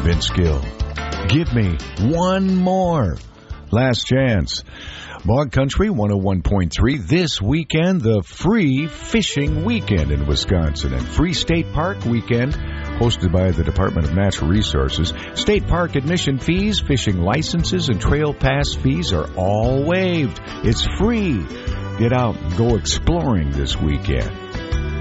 Vince Gill. Give me one more. Last chance. Bog Country 101.3. This weekend, the Free Fishing Weekend in Wisconsin and Free State Park Weekend, hosted by the Department of Natural Resources. State park admission fees, fishing licenses, and trail pass fees are all waived. It's free. Get out and go exploring this weekend.